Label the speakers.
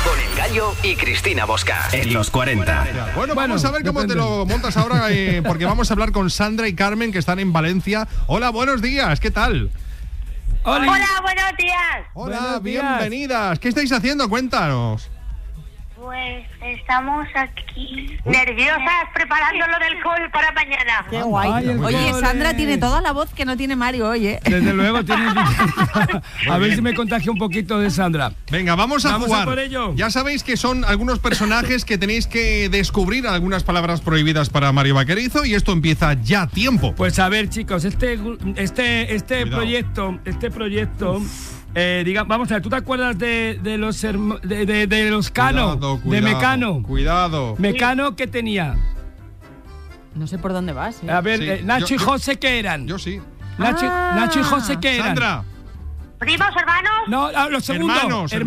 Speaker 1: Con El Gallo y Cristina Bosca. En los 40.
Speaker 2: Bueno, vamos a ver cómo te lo montas ahora, porque vamos a hablar con Sandra y Carmen, que están en Valencia. Hola, buenos días, ¿qué tal?
Speaker 3: Hola, buenos días.
Speaker 2: Hola,
Speaker 4: Buenos días.
Speaker 2: bienvenidas. ¿Qué estáis haciendo? Cuéntanos.
Speaker 3: Pues estamos aquí nerviosas preparando lo del call para mañana.
Speaker 5: Qué guay.
Speaker 4: Ay, el
Speaker 5: Oye,
Speaker 4: cole.
Speaker 5: Sandra tiene toda la voz que no tiene Mario hoy, ¿eh?
Speaker 4: Desde luego tiene. A ver si me contagio un poquito de Sandra.
Speaker 2: Venga, vamos a
Speaker 4: Vamos
Speaker 2: jugar.
Speaker 4: a por ello.
Speaker 2: Ya sabéis que son algunos personajes que tenéis que descubrir algunas palabras prohibidas para Mario Vaquerizo y esto empieza ya. Tiempo.
Speaker 4: Pues a ver, chicos, este
Speaker 2: Cuidado.
Speaker 4: proyecto, vamos a ver, ¿tú te acuerdas de los de los Cano?
Speaker 2: Cuidado,
Speaker 4: de Mecano.
Speaker 2: Cuidado.
Speaker 4: Mecano, ¿qué tenía?
Speaker 5: No sé por dónde vas, ¿eh?
Speaker 4: A ver,
Speaker 2: Sí,
Speaker 4: Nacho y
Speaker 2: yo-
Speaker 4: José, ¿qué eran?
Speaker 2: Yo sí.
Speaker 4: Nacho y José, ¿qué eran?
Speaker 2: Sandra.
Speaker 3: ¿Primos, hermanos?
Speaker 4: No, los segundos.
Speaker 2: Hermanos.